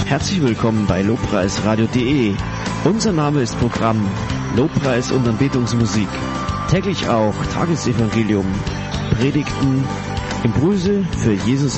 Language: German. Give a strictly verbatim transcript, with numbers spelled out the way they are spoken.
Herzlich willkommen bei lobpreisradio punkt de. Unser Name ist Programm Lobpreis und Anbetungsmusik. Täglich auch Tagesevangelium, Predigten, Impulse für Jesus